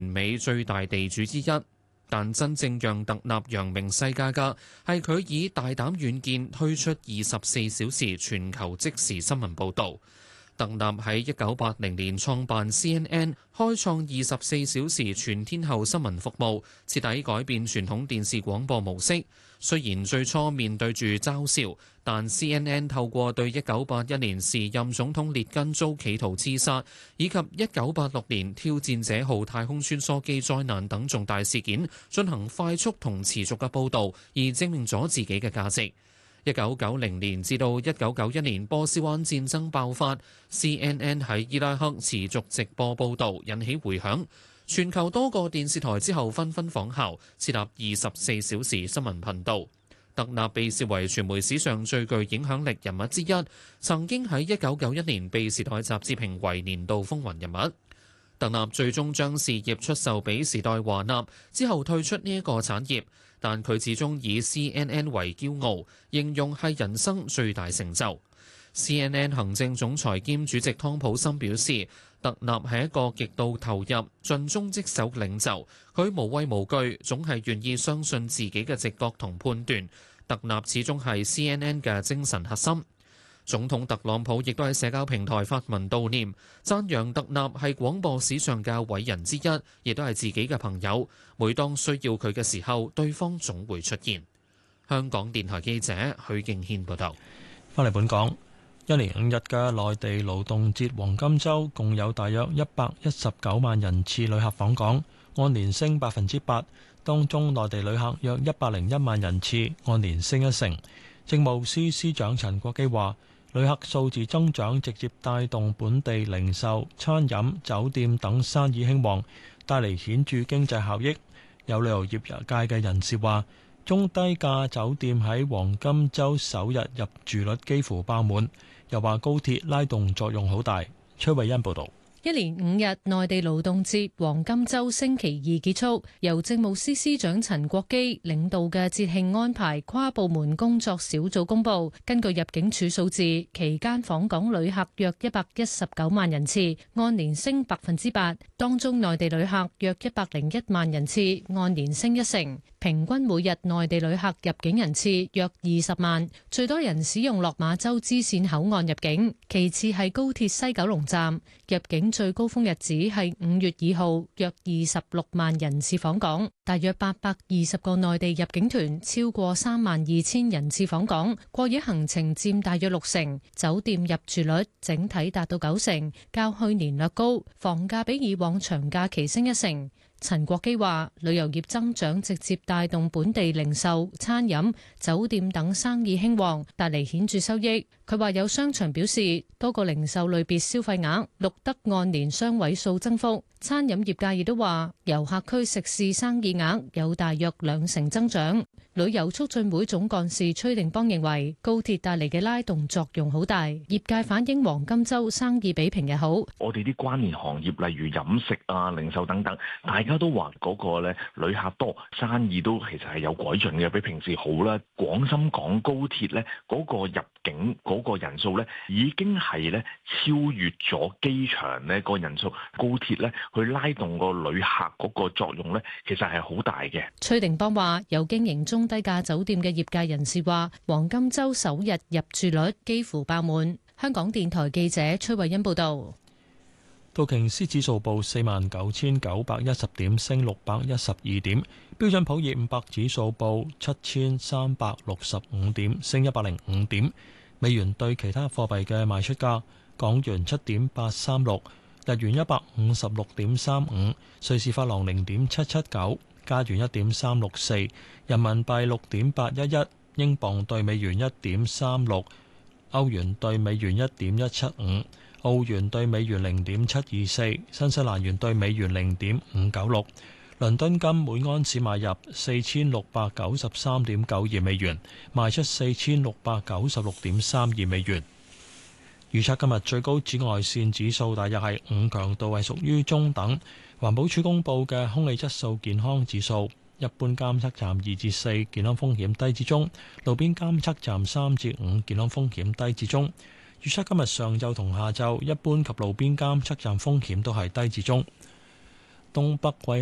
美最大地主之一。但真正讓特納揚名世界嘅係佢以大膽遠見推出24小時全球即時新聞報導。特納喺1980年創辦 CNN， 開創24小時全天候新聞服務，徹底改變傳統電視廣播模式。雖然最初面對住嘲笑，但 CNN 透過對1981年時任總統列根遭企圖刺殺，以及1986年挑戰者號太空穿梭機災難等重大事件進行快速同持續嘅報導，而證明咗自己嘅價值。1990年至到1991年波斯灣戰爭爆發， CNN 喺伊拉克持續直播報導，引起迴響。全球多個電視台之後紛紛仿效，設立24小時新聞頻道。特納被視為傳媒史上最具影響力人物之一，曾經喺1991年被《時代》雜誌評為年度風雲人物。特納最終將事業出售俾時代華納，之後退出呢一個產業，但佢始終以 CNN 為驕傲，形容係人生最大成就。CNN 行政總裁兼主席湯普森表示，特納係一個極度投入、盡忠職守嘅領袖，佢無畏無懼，總係願意相信自己嘅直覺同判斷。特納始終係 CNN 嘅精神核心。總統特朗普亦都喺社交平台發文悼念，讚揚特納係廣播史上嘅偉人之一，亦都係自己嘅朋友。每當需要佢嘅時候，對方總會出現。香港電台記者許敬軒報道。 翻嚟本港。1連5日嘅內地勞動節黃金週，共有大約119萬人次旅客訪港，按年升8%。當中內地旅客約101萬人次，按年升1成。政務司司長陳國基話，旅客數字增長直接帶動本地零售、餐飲、酒店等生意興旺，帶嚟顯著經濟效益。有旅遊業界嘅人士話，中低價酒店喺黃金週首日入住率幾乎爆滿。又話高鐵拉動作用好大。崔慧欣報導。 1連5日內地勞動節黃金週星期二結束，由政務司司長陳國基領導嘅節慶安排跨部門工作小組公佈，根據入境處數字，期間訪港旅客約119萬人次，按年升8%。當中內地旅客約101萬人次，按年升1成。平均每日內地旅客入境人次約20萬，最多人使用落馬洲支線口岸入境，其次係高鐵西九龍站。入境最高峰日子係5月2號，約26萬人次訪港，大約820個內地入境團，超過32000人次訪港，過夜行程佔大約6成，酒店入住率整體達到9成，較去年略高，房價比以往長假期升1成。陳國基話：旅遊業增長直接帶動本地零售、餐飲、酒店等生意興旺，帶嚟顯著收益。佢話有商場表示，多個零售類別消費額錄得按年雙位數增幅。餐飲業界亦都話，遊客區食肆生意額有大約2成增長。旅遊促進會總幹事崔定邦認為，高鐵帶嚟嘅拉動作用好大，業界反映黃金週生意比平日好。 我哋啲關聯行業，例如飲食啊、零售等等，大家都話嗰個咧旅客多，生意都其實係有改進嘅，比平時好啦。廣深港高鐵咧嗰個入境嗰個人數咧已經係咧超越咗機場咧個人數，高鐵咧去拉動個旅客嗰個作用咧，其實係好大嘅。 崔定邦話：有經營中低價酒店嘅業界人士話，黃金週首日入住率幾乎爆滿。香港電台記者崔慧欣報道。 道瓊斯指數報49,910點，升612點。標準普爾500指數報7,365點，升105點。美元對其他貨幣嘅賣出價：港元7.836，日元156.35，瑞士法郎0.779，加元1.364，人民幣6.811，英鎊對美元1.36，歐元對美元1.175。澳元對美元0.724，新西蘭元對美元0.596。倫敦金每安士買入4693.92美元，賣出4696.32美元。預測今日最高紫外線指數大約係5，強度係屬於中等。環保署公布嘅空氣質素健康指數，一般監測站2至4，健康風險低至中；路邊監測站3至5，健康風險低至中。預測今日上晝同下晝，一般及路邊監測站風險都係低至中。 東北季